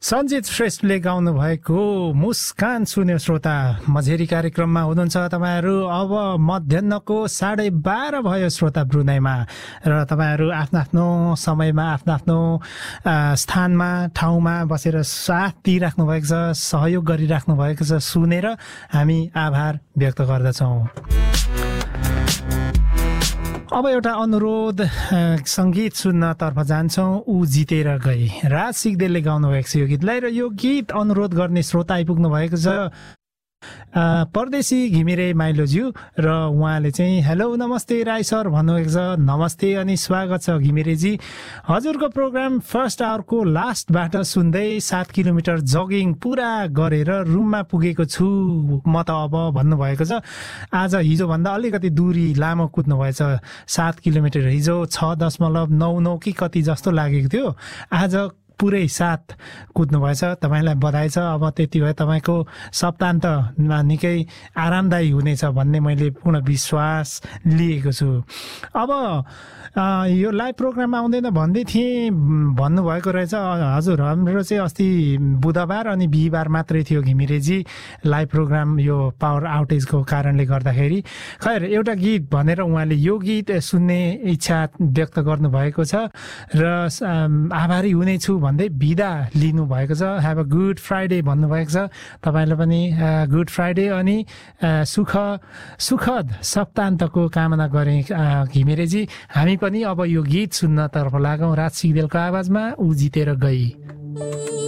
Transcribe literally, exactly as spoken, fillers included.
सञ्जित श्रेष्ठले गाउनु भएको मुस्कान सुन्यो श्रोता। मझेरी कार्यक्रममा हुनुहुन्छ तपाईँहरू। अब मध्याहको साढे बाह्र भयो श्रोता ब्रुनाईमा, र तपाईँहरू आफ्नो आफ्नो समयमा आफ्नो आफ्नो स्थानमा ठाउँमा बसेर साथ दिइराख्नु भएको छ, सहयोग गरिराख्नु भएको छ। सुनेर हामी आभार व्यक्त गर्दछौँ। अब एउटा अनुरोध, सङ्गीत सुन्नतर्फ जान्छौँ। ऊ जितेर गए, राज सिग्देलले गाउनु भएको छ यो गीतलाई, र यो गीत अनुरोध गर्ने श्रोता आइपुग्नु भएको छ परदेशी घिमिरे माइलोज्यू, र उहाँले चाहिँ हेलो नमस्ते राई सर भन्नुभएको छ। नमस्ते अनि स्वागत छ घिमिरेजी। हजुरको प्रोग्राम फर्स्ट आवरको लास्टबाट सुन्दै सात किलोमिटर जगिङ पुरा गरेर रुममा पुगेको छु म त अब भन्नुभएको छ। आज हिजोभन्दा अलिकति दूरी लामो कुद्नु भएछ, सात किलोमिटर। हिजो छ दशमलव नौ नौ कि कति जस्तो लागेको थियो, आज पुरै सात कुद्नु भएछ। तपाईँलाई बधाई छ। अब त्यति भए तपाईँको सप्ताहन्तमा निकै आरामदायी हुनेछ भन्ने मैले पूर्ण विश्वास लिएको छु। अब यो लाइभ प्रोग्राम आउँदैन भन्दै थिएँ भन्नुभएको रहेछ। हजुर, हाम्रो चाहिँ अस्ति बुधबार अनि बिहिबार मात्रै थियो घिमिरेजी लाइभ प्रोग्राम, यो पावर आउटेजको कारणले गर्दाखेरि। खैर, एउटा गीत भनेर उहाँले यो गीत सुन्ने इच्छा व्यक्त गर्नुभएको छ र आभारी हुनेछु भन्दै बिदा लिनु भएको छ। ह्याभ अ गुड फ्राइडे भन्नुभएको छ। तपाईँलाई पनि गुड फ्राइडे अनि सुख सुखद सप्ताहन्तको कामना गरेँ घिमिरेजी। हामी पनि अब यो गीत सुन्नतर्फ लागौँ। राज सिग्देलको आवाजमा ऊ जितेर गई।